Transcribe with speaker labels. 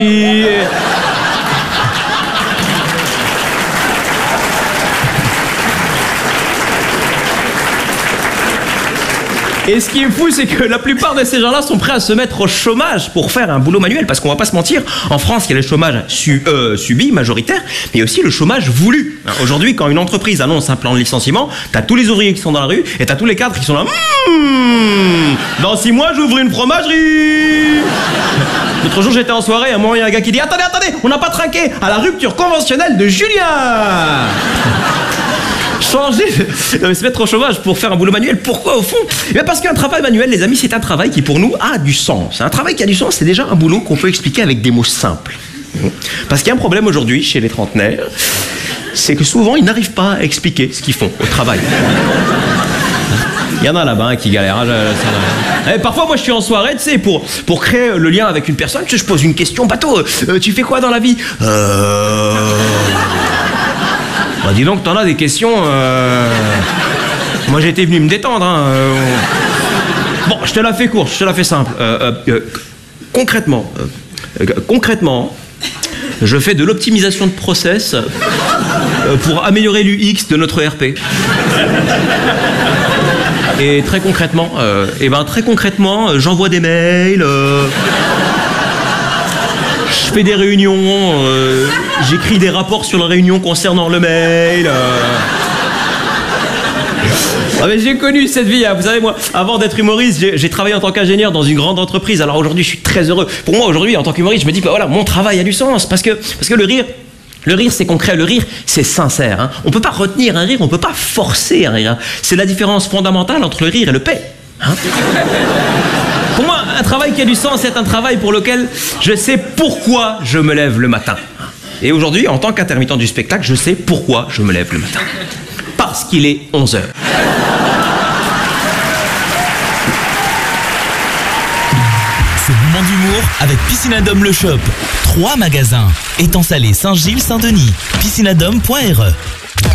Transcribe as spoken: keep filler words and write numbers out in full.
Speaker 1: Et ce qui est fou, c'est que la plupart de ces gens-là sont prêts à se mettre au chômage pour faire un boulot manuel. Parce qu'on va pas se mentir, en France, il y a le chômage su, euh, subi, majoritaire, mais il y a aussi le chômage voulu. Aujourd'hui, quand une entreprise annonce un plan de licenciement, t'as tous les ouvriers qui sont dans la rue et t'as tous les cadres qui sont là. Mmh, dans six mois, j'ouvre une fromagerie. L'autre jour, j'étais en soirée, à un moment, il y a un gars qui dit « Attendez, attendez, on n'a pas trinqué à la rupture conventionnelle de Julien !» Changer, de se mettre au chômage pour faire un boulot manuel, pourquoi au fond? Eh bien parce qu'un travail manuel, les amis, c'est un travail qui pour nous a du sens. Un travail qui a du sens, c'est déjà un boulot qu'on peut expliquer avec des mots simples. Parce qu'il y a un problème aujourd'hui chez les trentenaires, c'est que souvent ils n'arrivent pas à expliquer ce qu'ils font au travail. Il y en a là-bas hein, qui galèrent. Hein, je, je, parfois, moi, je suis en soirée, tu sais, pour, pour créer le lien avec une personne, tu sais, je pose une question, bateau, euh, tu fais quoi dans la vie? Euh... Bah, dis donc, t'en as des questions. Euh... Moi, j'étais venu me détendre. Hein. Euh... Bon, je te la fais courte, je te la fais simple. Euh, euh, euh, concrètement, euh, concrètement, je fais de l'optimisation de process euh, pour améliorer l'U X de notre E R P. Et très concrètement, euh, et ben très concrètement, j'envoie des mails. Euh... Je fais des réunions, euh, j'écris des rapports sur la réunion concernant le mail. Euh... Ah mais j'ai connu cette vie, hein. Vous savez moi, avant d'être humoriste, j'ai travaillé en tant qu'ingénieur dans une grande entreprise. Alors aujourd'hui, je suis très heureux. Pour moi, aujourd'hui, en tant qu'humoriste, je me dis, bah voilà, mon travail a du sens parce que parce que le rire, le rire, c'est concret. Le rire, c'est sincère. Hein. On peut pas retenir un rire, on peut pas forcer un rire. Hein. C'est la différence fondamentale entre le rire et le paix. Hein. Pour moi, un travail qui a du sens, c'est un travail pour lequel je sais pourquoi je me lève le matin. Et aujourd'hui, en tant qu'intermittent du spectacle, je sais pourquoi je me lève le matin. Parce qu'il est onze heures.
Speaker 2: Ce moment d'humour avec Piscinadome Le Shop. Trois magasins. Étang Salé, Saint-Gilles, Saint-Denis. piscinadome point R E